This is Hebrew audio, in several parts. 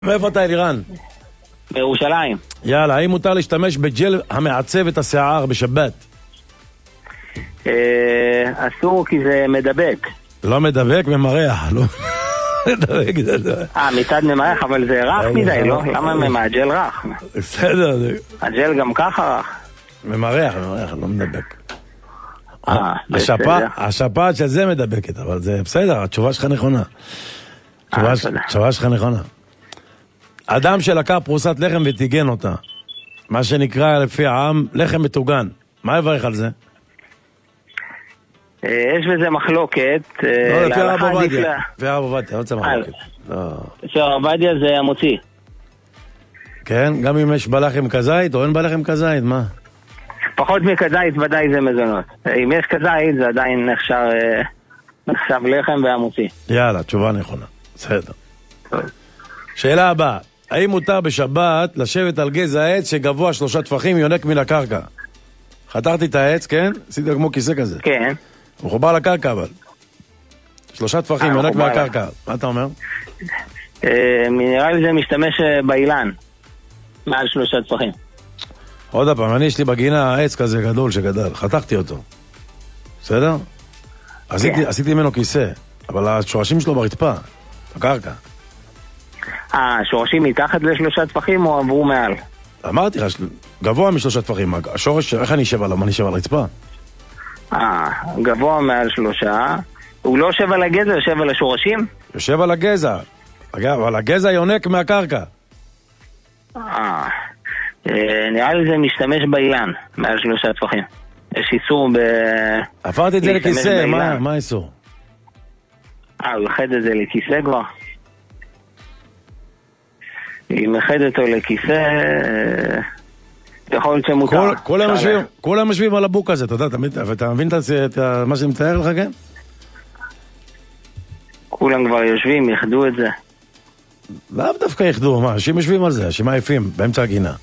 מאיפה אתה אלירן? בירושלים. יאללה, האם מותר להשתמש בג'ל המעצב את השיער בשבת? אסור כי זה מדבק. לא מדבק, ממרח, לא מדבק. מצד ממרח, אבל זה רך מדי, לא? למה הג'ל רך? בסדר. הג'ל גם ככה רך. ממרח, לא מדבק. השפעת של זה מדבקת, אבל זה בסדר, התשובה שלך נכונה. התשובה שלך נכונה. אדם שלקח פרוסת לחם וטיגן אותה, מה שנקרא לפי העם לחם מטוגן, מה יברך על זה? יש בזה מחלוקת. לא, לפי הרב עובדיה. לפי הרב עובדיה, לא רוצה מחלוקת. לפי הרב עובדיה זה המוציא. כן? גם אם יש בלחם כזית או אין בלחם כזית, מה? פחות מכזית ודאי זה מזונות. אם יש כזית זה עדיין נחשב לחם והמוציא. יאללה, תשובה נכונה. בסדר. שאלה הבאה, האם מותר בשבת לשבת על גזע העץ שגבוה 3 טפחים יונק מן הקרקע? חתכתי את העץ, כן? עשיתי כמו כיסא כזה. כן. הוא מחובר לקרקע אבל. 3 טפחים יונק מהקרקע. מה אתה אומר? נראה לי זה משתמש באילן. מעל 3 טפחים. עוד פעם, יש לי בגינה עץ כזה גדול שגדל. חתכתי אותו. בסדר? עשיתי ממנו כיסא. אבל השורשים שלו ברצפה. בקרקע. השורשים מתחת ל3 טפחים או עברו מעל? אמרתי לך, גבוה מ3 טפחים. השורש, איך אני אשב עליו? מה אני אשב על רצפה? גבוה מעל 3. הוא לא יושב על הגזע, יושב על השורשים? יושב על הגזע. אבל הגזע יונק מהקרקע. נראה לי זה משתמש באילן, מעל 3 טפחים. יש איסור הפרתי את זה לכיסא, מה האיסור? הוא יחד את זה לכיסא כבר. אם יחד אותו לכיסא, יכול להיות שמותר. כולם משווים על הבוק הזה, אתה מבין את מה שאני מתאר לך, כן? כולם כבר יושבים, יחדו את זה. לאו דווקא יחדו, מה? אנשים משווים על זה, אנשים עייפים, באמצע הגינה.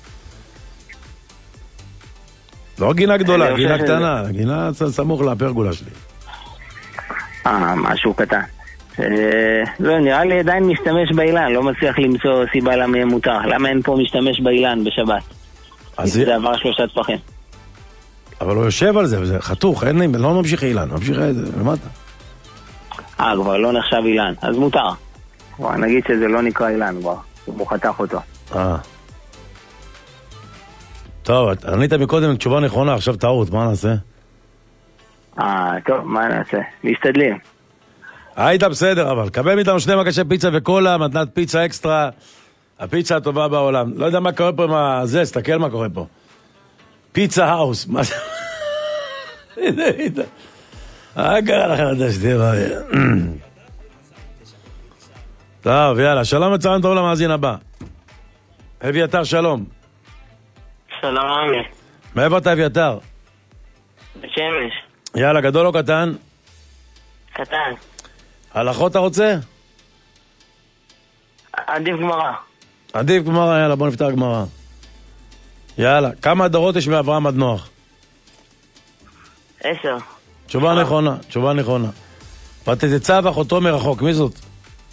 לא גינה גדולה, גינה קטנה, גינה סמוך לפרגולה שלי. משהו קטן. לא, נראה לי עדיין משתמש באילן, לא מצליח למצוא סיבה למה מותר. למה אין פה משתמש באילן בשבת? זה עבר 3 טפחים. אבל הוא יושב על זה, וזה חתוך, לא ממשיך אילן, ממשיך למטה. כבר לא נחשב אילן, אז מותר. נגיד שזה לא נקרא אילן כבר, הוא חתך אותו. טוב, ענית מקודם תשובה נכונה, עכשיו טעות, מה נעשה? טוב, מה נעשה? להשתדלים. היית בסדר, אבל קבל מאיתנו 2 מקשי פיצה וקולה, מתנת פיצה אקסטרה, הפיצה הטובה בעולם. לא יודע מה קורה פה עם זה, סתכל מה קורה פה. פיצה האוס, מה זה? קרה לכם את זה שתהיה בעיה. טוב, יאללה, שלום וצהריים טוב למאזין הבא. אביתר, שלום. שלום. מאיפה אתה אביתר? בשמש. יאללה, גדול או קטן? קטן. הלכות אתה רוצה? עדיף גמרא. עדיף גמרא, יאללה, בוא נפתח גמרא. יאללה, כמה דורות יש מאברהם עד נוח? 10. תשובה נכונה, תשובה נכונה. ותצב אחותו מרחוק, מי זאת?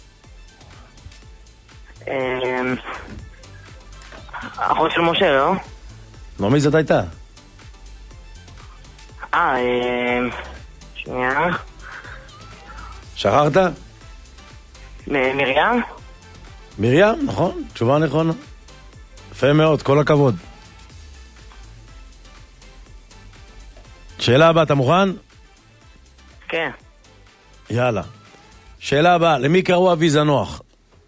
אחות של משה, לא? לא, מי זאת הייתה? שנייה. שכחת? מרים? מרים, נכון, תשובה נכונה. יפה מאוד, כל הכבוד. שאלה הבאה, אתה מוכן? כן. יאללה. שאלה הבאה, למי קראו אבי זנוח?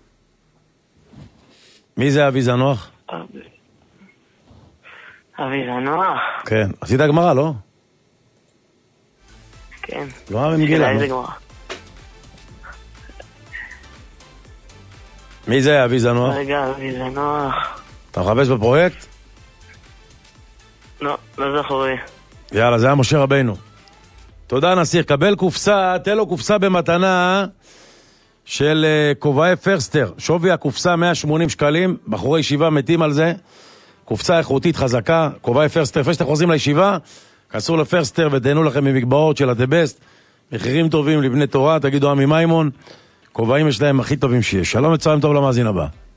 מי זה אבי זנוח? אבי זנוח? כן. עשית גמרא, לא? כן. גמרא במגילה, איזה לא? גמרא? מי זה אבי זנוח? רגע, אבי זנוח. אתה מחפש בפרויקט? לא זכורי. יאללה, זה היה משה רבינו. תודה נסיך, קבל קופסה, תן לו קופסה במתנה של כובעי פרסטר. שווי הקופסה 180 שקלים, בחורי ישיבה מתים על זה. קופסה איכותית חזקה, כובעי פרסטר. לפני שאתם חוזרים לישיבה, כנסו לפרסטר ותהנו לכם ממגבעות של הדבסט. מחירים טובים לבני תורה, תגידו עמי מימון. כובעים יש להם הכי טובים שיש. שלום וצהריים טוב למאזין הבא.